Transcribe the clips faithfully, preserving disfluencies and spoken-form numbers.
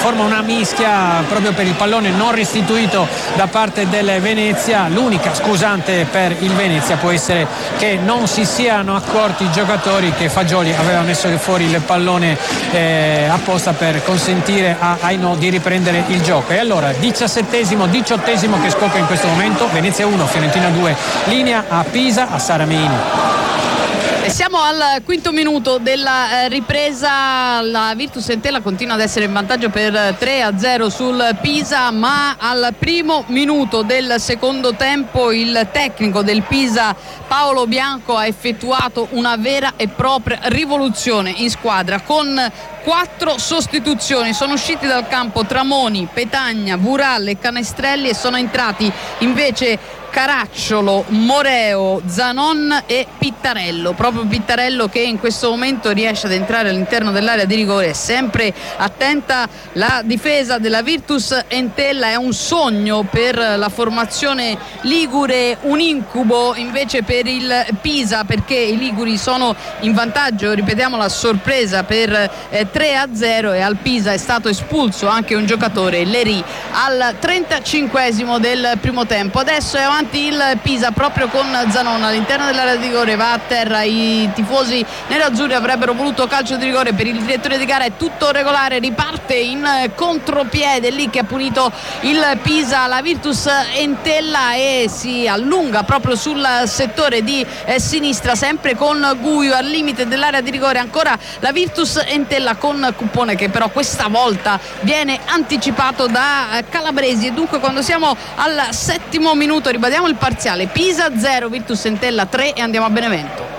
forma una mischia proprio per il pallone non restituito da parte del Venezia. L'unica scusante per il Venezia può essere che non si siano accorti i giocatori che Fagioli aveva messo fuori il pallone eh, apposta per consentire a Aino di riprendere il gioco. E allora diciassettesimo, diciottesimo che scoppia in questo momento, Venezia uno, Fiorentina due, linea a Pisa, a Saramini. E siamo al quinto minuto della ripresa, la Virtus Entella continua ad essere in vantaggio per tre a zero sul Pisa, ma al primo minuto del secondo tempo il tecnico del Pisa Paolo Bianco ha effettuato una vera e propria rivoluzione in squadra con quattro sostituzioni. Sono usciti dal campo Tramoni, Petagna, Vuralle e Canestrelli e sono entrati invece Caracciolo, Moreo, Zanon e Pittarello. Proprio Pittarello che in questo momento riesce ad entrare all'interno dell'area di rigore. È sempre attenta la difesa della Virtus Entella, è un sogno per la formazione ligure, un incubo invece per il Pisa, perché i liguri sono in vantaggio, ripetiamo la sorpresa, per eh, tre a zero, e al Pisa è stato espulso anche un giocatore, Leri, al trentacinquesimo del primo tempo. Adesso è avanti il Pisa proprio con Zanon all'interno dell'area di rigore, va a terra, i tifosi nerazzurri avrebbero voluto calcio di rigore per il direttore di gara, è tutto regolare, riparte in contropiede lì che ha punito il Pisa, la Virtus Entella, e si allunga proprio sul settore di eh, sinistra, sempre con Guio al limite dell'area di rigore, ancora la Virtus Entella con Cuppone che però questa volta viene anticipato da eh, Calabresi. E dunque quando siamo al settimo minuto ribadiamo il parziale, Pisa zero, Virtus Entella tre, e andiamo a Benevento.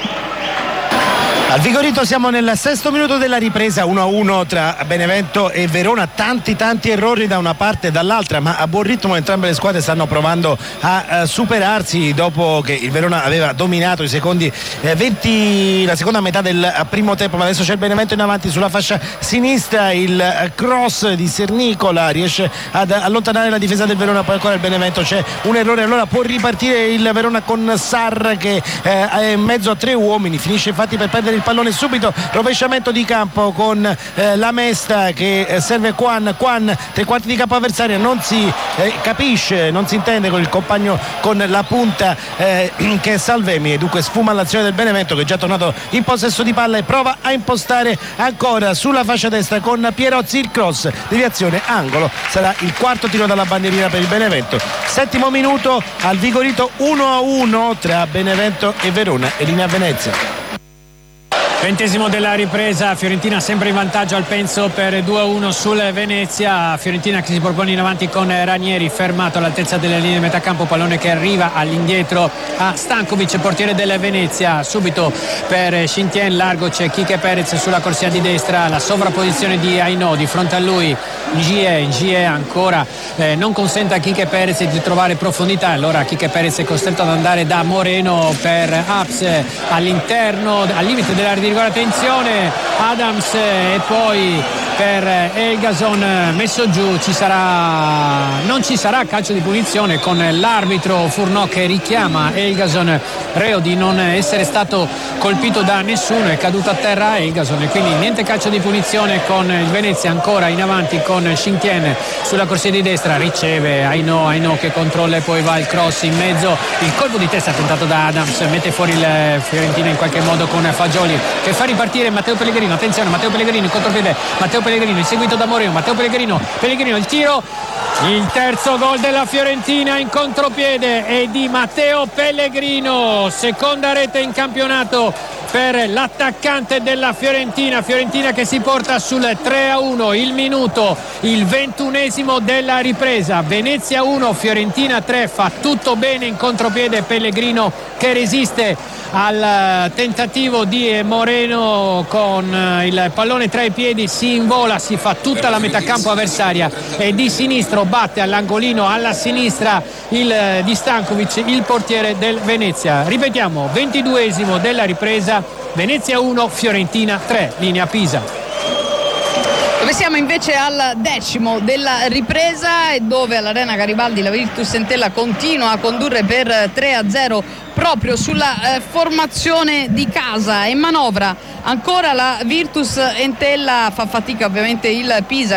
Al Vigorito siamo nel sesto minuto della ripresa, uno a uno tra Benevento e Verona, tanti tanti errori da una parte e dall'altra, ma a buon ritmo entrambe le squadre stanno provando a uh, superarsi dopo che il Verona aveva dominato i secondi eh, venti, la seconda metà del uh, primo tempo, ma adesso c'è il Benevento in avanti sulla fascia sinistra, il uh, cross di Sernicola riesce ad allontanare la difesa del Verona, poi ancora il Benevento, c'è un errore, allora può ripartire il Verona con Sarr che eh, è in mezzo a tre uomini, finisce infatti per perdere il pallone subito, rovesciamento di campo con eh, la Mesta che eh, serve Quan, Quan tre quarti di campo avversaria, non si eh, capisce, non si intende con il compagno con la punta eh, che è Salvemi, e dunque sfuma l'azione del Benevento che è già tornato in possesso di palla e prova a impostare ancora sulla fascia destra con Pierozzi il cross, deviazione, angolo, sarà il quarto tiro dalla bandierina per il Benevento. Settimo minuto, al Vigorito uno a uno tra Benevento e Verona, e linea a Venezia. Ventesimo della ripresa, Fiorentina sempre in vantaggio al Penso per due a uno sul Venezia. Fiorentina che si propone in avanti con Ranieri, fermato all'altezza delle linee di metacampo, pallone che arriva all'indietro a Stankovic, portiere del Venezia. Subito per Scintien, largo c'è Quique Perez sulla corsia di destra, la sovrapposizione di Aino, di fronte a lui Ngie, Ngie ancora eh, non consente a Quique Perez di trovare profondità, allora Quique Perez è costretto ad andare da Moreno per Aps all'interno, al limite dell'area di rigore, attenzione Adams, e poi per Elgason messo giù, ci sarà non ci sarà calcio di punizione, con l'arbitro Furnò che richiama Elgason reo di non essere stato colpito da nessuno, è caduto a terra Elgason, e quindi niente calcio di punizione, con il Venezia ancora in avanti con Scintien sulla corsia di destra, riceve Aino, Aino che controlla e poi va il cross in mezzo, il colpo di testa tentato da Adams, mette fuori il Fiorentina in qualche modo con Fagioli che fa ripartire Matteo Pellegrino, attenzione Matteo Pellegrino in contropiede, Matteo Pellegrino inseguito da Moreno, Matteo Pellegrino, Pellegrino il tiro, il terzo gol della Fiorentina in contropiede è di Matteo Pellegrino, seconda rete in campionato per l'attaccante della Fiorentina, Fiorentina che si porta sul tre a uno, il minuto, il ventunesimo della ripresa, Venezia uno, Fiorentina tre, fa tutto bene in contropiede Pellegrino che resiste al tentativo di Moreno con il pallone tra i piedi, si invola, si fa tutta la metacampo avversaria e di sinistro batte all'angolino alla sinistra il di Stankovic, il portiere del Venezia. Ripetiamo, ventiduesimo della ripresa, Venezia uno, Fiorentina tre, linea Pisa. Dove siamo invece al decimo della ripresa e dove all'Arena Garibaldi la Virtus Entella continua a condurre per tre a zero proprio sulla eh, formazione di casa, e manovra ancora la Virtus Entella, fa fatica ovviamente il Pisa